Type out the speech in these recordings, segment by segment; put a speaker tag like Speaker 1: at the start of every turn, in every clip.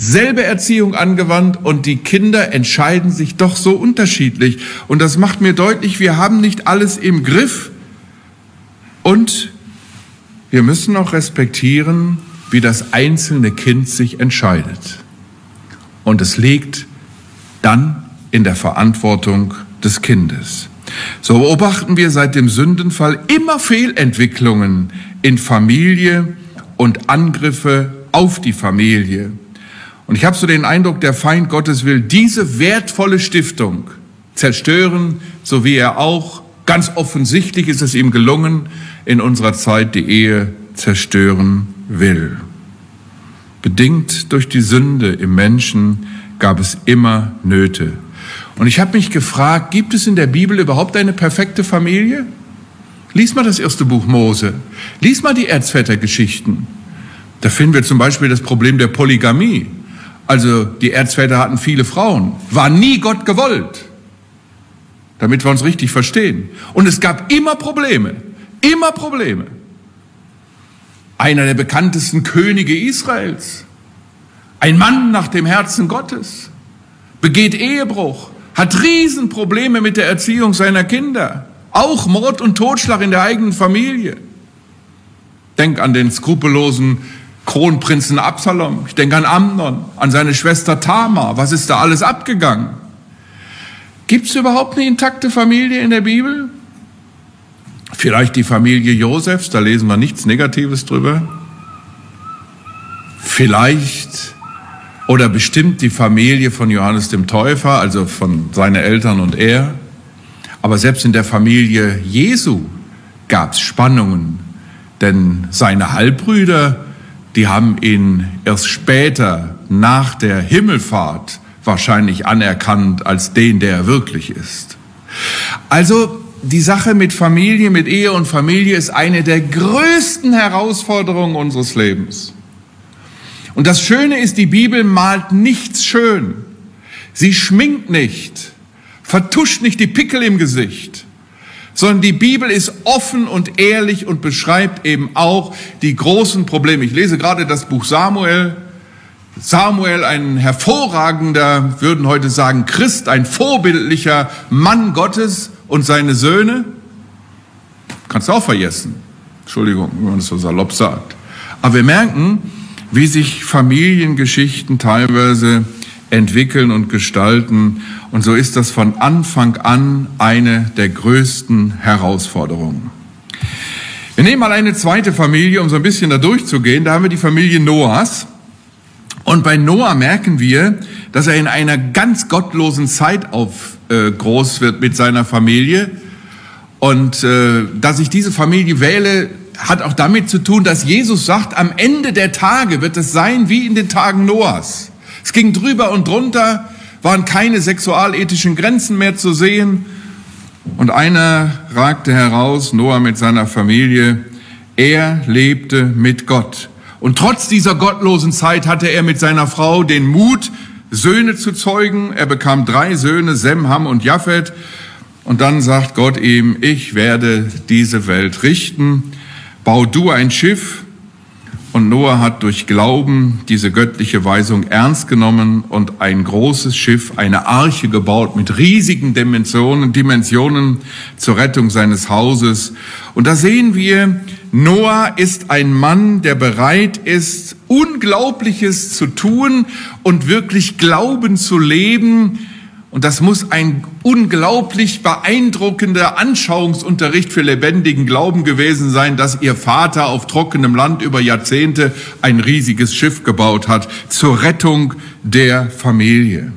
Speaker 1: selbe Erziehung angewandt und die Kinder entscheiden sich doch so unterschiedlich. Und das macht mir deutlich, wir haben nicht alles im Griff und wir müssen auch respektieren, wie das einzelne Kind sich entscheidet. Und es liegt dann in der Verantwortung des Kindes. So beobachten wir seit dem Sündenfall immer Fehlentwicklungen in Familie und Angriffe auf die Familie. Und ich habe so den Eindruck, der Feind Gottes will diese wertvolle Stiftung zerstören, so wie er auch, ganz offensichtlich ist es ihm gelungen, in unserer Zeit die Ehe zerstören will. Bedingt durch die Sünde im Menschen gab es immer Nöte. Und ich habe mich gefragt, gibt es in der Bibel überhaupt eine perfekte Familie? Lies mal das erste Buch Mose. Lies mal die Erzvätergeschichten. Da finden wir zum Beispiel das Problem der Polygamie. Also die Erzväter hatten viele Frauen. War nie Gott gewollt. Damit wir uns richtig verstehen. Und es gab immer Probleme. Immer Probleme. Einer der bekanntesten Könige Israels. Ein Mann nach dem Herzen Gottes. Begeht Ehebruch. Hat Riesenprobleme mit der Erziehung seiner Kinder. Auch Mord und Totschlag in der eigenen Familie. Denk an den skrupellosen Kronprinzen Absalom. Ich denke an Amnon, an seine Schwester Tamar. Was ist da alles abgegangen? Gibt es überhaupt eine intakte Familie in der Bibel? Vielleicht die Familie Josefs, da lesen wir nichts Negatives drüber. Vielleicht oder bestimmt die Familie von Johannes dem Täufer, also von seinen Eltern und er. Aber selbst in der Familie Jesu gab es Spannungen, denn seine Halbbrüder, die haben ihn erst später nach der Himmelfahrt wahrscheinlich anerkannt als den, der er wirklich ist. Also die Sache mit Familie, mit Ehe und Familie ist eine der größten Herausforderungen unseres Lebens. Und das Schöne ist, die Bibel malt nichts schön. Sie schminkt nicht, vertuscht nicht die Pickel im Gesicht, sondern die Bibel ist offen und ehrlich und beschreibt eben auch die großen Probleme. Ich lese gerade das Buch Samuel. Samuel, ein hervorragender, würden heute sagen, Christ, ein vorbildlicher Mann Gottes und seine Söhne. Kannst du auch vergessen. Entschuldigung, wenn man es so salopp sagt. Aber wir merken, wie sich Familiengeschichten teilweise entwickeln und gestalten. Und so ist das von Anfang an eine der größten Herausforderungen. Wir nehmen mal eine zweite Familie, um so ein bisschen da durchzugehen. Da haben wir die Familie Noahs. Und bei Noah merken wir, dass er in einer ganz gottlosen Zeit groß wird mit seiner Familie. Und dass ich diese Familie wähle, hat auch damit zu tun, dass Jesus sagt, am Ende der Tage wird es sein wie in den Tagen Noahs. Es ging drüber und drunter, waren keine sexualethischen Grenzen mehr zu sehen. Und einer ragte heraus, Noah mit seiner Familie, er lebte mit Gott. Und trotz dieser gottlosen Zeit hatte er mit seiner Frau den Mut, Söhne zu zeugen. Er bekam 3 Söhne, Sem, Ham und Japhet. Und dann sagt Gott ihm, ich werde diese Welt richten. Bau du ein Schiff. Und Noah hat durch Glauben diese göttliche Weisung ernst genommen und ein großes Schiff, eine Arche gebaut mit riesigen Dimensionen zur Rettung seines Hauses. Und da sehen wir, Noah ist ein Mann, der bereit ist, Unglaubliches zu tun und wirklich Glauben zu leben. Und das muss ein unglaublich beeindruckender Anschauungsunterricht für lebendigen Glauben gewesen sein, dass ihr Vater auf trockenem Land über Jahrzehnte ein riesiges Schiff gebaut hat zur Rettung der Familie.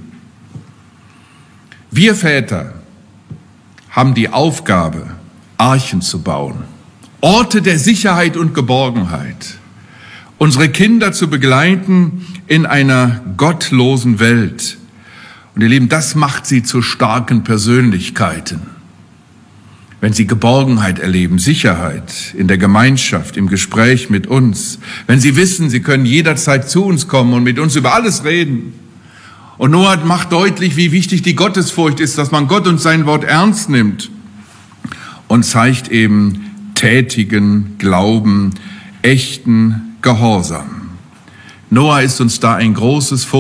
Speaker 1: Wir Väter haben die Aufgabe, Archen zu bauen, Orte der Sicherheit und Geborgenheit, unsere Kinder zu begleiten in einer gottlosen Welt. Und ihr Lieben, das macht sie zu starken Persönlichkeiten. Wenn sie Geborgenheit erleben, Sicherheit in der Gemeinschaft, im Gespräch mit uns, wenn sie wissen, sie können jederzeit zu uns kommen und mit uns über alles reden. Und Noah macht deutlich, wie wichtig die Gottesfurcht ist, dass man Gott und sein Wort ernst nimmt und zeigt eben tätigen Glauben, echten Gehorsam. Noah ist uns da ein großes